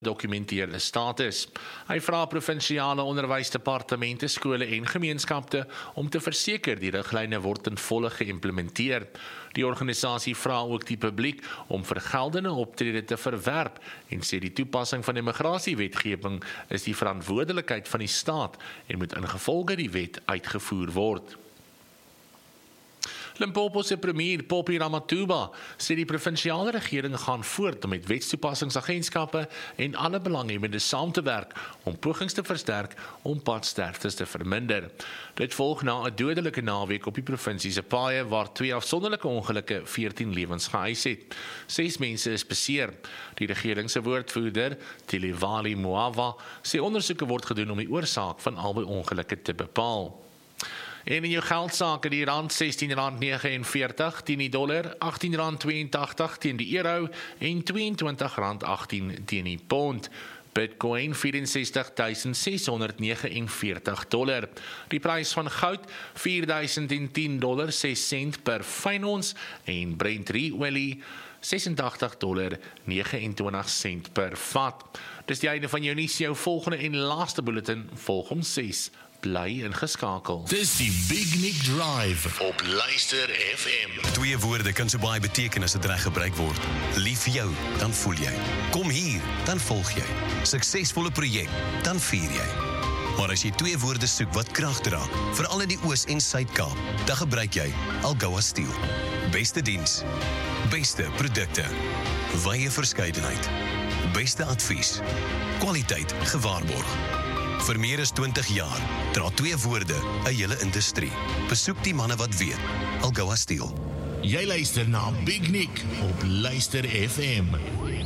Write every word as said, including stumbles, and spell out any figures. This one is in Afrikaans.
dokumenteerde status. Hy vra provinsiale onderwysdepartemente, skole en gemeenskapte om te verseker die riglyne word in volle geïmplementeer. Die organisasie vra ook die publiek om vergeldende optrede te verwerp en sê die toepassing van immigrasiewetgewing is die verantwoordelikheid van die staat en moet ingevolge die wet uitgevoer word. Limpopo se premier, Poppy Ramathuba, sê die provinsiale regering gaan voort om met wetstoepassingsagentskappe en alle belanghebbendes saam te werk om pogings te versterk om padsterftes te verminder. Dit volg na 'n dodelike naweek op die provinsie se paaie waar twee afsonderlike ongelukke veertien lewens geëis het. Ses mense is beseer. Die regering se woordvoerder, Tilivali Muava, sê ondersoeke word gedoen om die oorsaak van albei ongelukke te bepaal. En in jou geldsaake, die rand sestien rand negenenveertig teen die dollar, agttien rand tweeëntagtig teen die euro en tweeëntwintig rand agttien teen die pond. Bitcoin vyf ses duisend ses honderd negenenveertig dollar. Die prys van goud vier duisend tien dollar ses sent per fyn ons en Brent olie sesentagtig dollar negenentwintig sent per vat. Dis die einde van jou nuus, jou volgende en laaste bulletin volg om ses. Bly ingeskakel. Dis die Big Nick Drive op Luister F M. Twee woorde kan so baie beteken as dit reg gebruik word. Lief vir jou, dan voel jy. Kom hier, dan volg jy. Suksesvolle projek, dan vier jy. Maar as jy twee woorde soek wat krag dra, veral in die Oos- en Suid-Kaap, dan gebruik jy Algoa Steel. Beste diens, beste produkte, wye verskeidenheid, beste advies, kwaliteit gewaarborg. Vir meer as twintig jaar dra twee woorde 'n hele industrie. Besoek die manne wat weet. Algoa Steel. Jy luister na Big Nick op Luister F M.